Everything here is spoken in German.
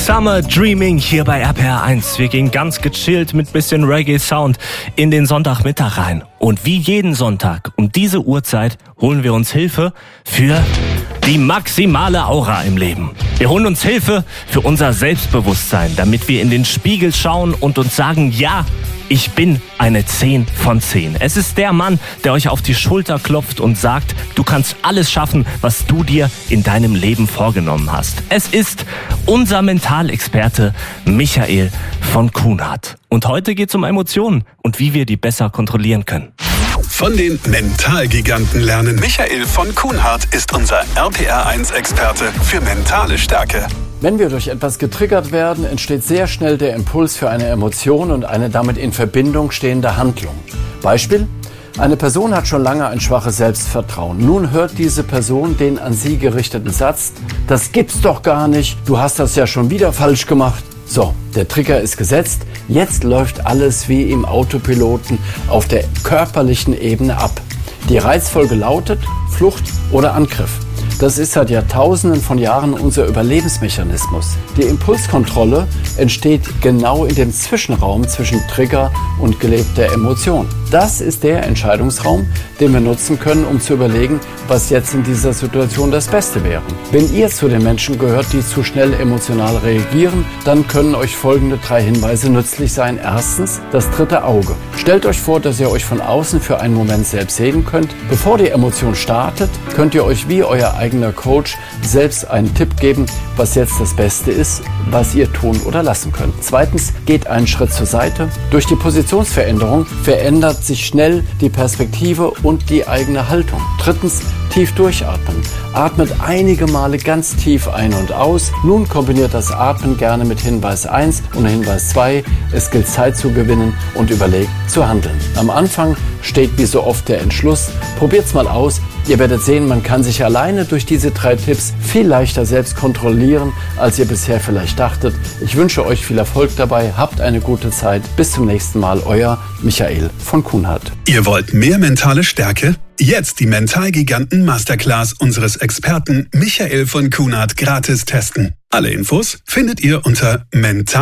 Summer Dreaming hier bei RPR1. Wir gehen ganz gechillt mit bisschen Reggae-Sound in den Sonntagmittag rein. Und wie jeden Sonntag um diese Uhrzeit holen wir uns Hilfe für die maximale Aura im Leben. Wir holen uns Hilfe für unser Selbstbewusstsein, damit wir in den Spiegel schauen und uns sagen, ja, ich bin eine 10 von 10. Es ist der Mann, der euch auf die Schulter klopft und sagt, du kannst alles schaffen, was du dir in deinem Leben vorgenommen hast. Es ist unser Mentalexperte Michael von Kuhnhardt. Und heute geht es um Emotionen und wie wir die besser kontrollieren können. Von den Mentalgiganten lernen. Michael von Kuhnhardt ist unser RPR1-Experte für mentale Stärke. Wenn wir durch etwas getriggert werden, entsteht sehr schnell der Impuls für eine Emotion und eine damit in Verbindung stehende Handlung. Beispiel: Eine Person hat schon lange ein schwaches Selbstvertrauen. Nun hört diese Person den an sie gerichteten Satz: Das gibt's doch gar nicht, du hast das ja schon wieder falsch gemacht. So, der Trigger ist gesetzt. Jetzt läuft alles wie im Autopiloten auf der körperlichen Ebene ab. Die Reizfolge lautet Flucht oder Angriff. Das ist seit Jahrtausenden von Jahren unser Überlebensmechanismus. Die Impulskontrolle entsteht genau in dem Zwischenraum zwischen Trigger und gelebter Emotion. Das ist der Entscheidungsraum, den wir nutzen können, um zu überlegen, was jetzt in dieser Situation das Beste wäre. Wenn ihr zu den Menschen gehört, die zu schnell emotional reagieren, dann können euch folgende 3 Hinweise nützlich sein. Erstens, das dritte Auge. Stellt euch vor, dass ihr euch von außen für einen Moment selbst sehen könnt. Bevor die Emotion startet, könnt ihr euch wie euer eigener Coach selbst einen Tipp geben, was jetzt das Beste ist, was ihr tun oder lassen könnt. Zweitens, geht einen Schritt zur Seite. Durch die Positionsveränderung verändert sich schnell die Perspektive und die eigene Haltung. Drittens, tief durchatmen. Atmet einige Male ganz tief ein und aus. Nun kombiniert das Atmen gerne mit Hinweis 1 und Hinweis 2. Es gilt Zeit zu gewinnen und überlegt zu handeln. Am Anfang steht wie so oft der Entschluss. Probiert's mal aus. Ihr werdet sehen, man kann sich alleine durch diese 3 Tipps viel leichter selbst kontrollieren, als ihr bisher vielleicht dachtet. Ich wünsche euch viel Erfolg dabei. Habt eine gute Zeit. Bis zum nächsten Mal. Euer Michael von Kuhnhardt. Ihr wollt mehr mentale Stärke? Jetzt die Mentalgiganten Masterclass unseres Experten Michael von Kuhnhardt gratis testen. Alle Infos findet ihr unter mental